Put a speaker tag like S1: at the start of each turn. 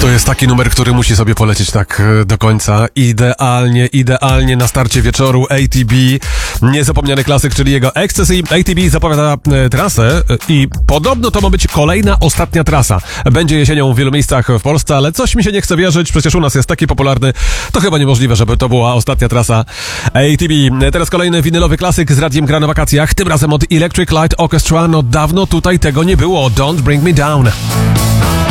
S1: To jest taki numer, który musi sobie polecieć tak do końca. Idealnie na starcie wieczoru. ATB, niezapomniany klasyk, czyli jego Ecstasy. ATB zapowiada trasę i podobno to ma być kolejna, ostatnia trasa. Będzie jesienią w wielu miejscach w Polsce, ale coś mi się nie chce wierzyć, przecież u nas jest taki popularny, to chyba niemożliwe, żeby to była ostatnia trasa ATB. Teraz kolejny winylowy klasyk z radiem gra na wakacjach, tym razem od Electric Light Orchestra. No dawno tutaj tego nie było. Don't Bring Me Down.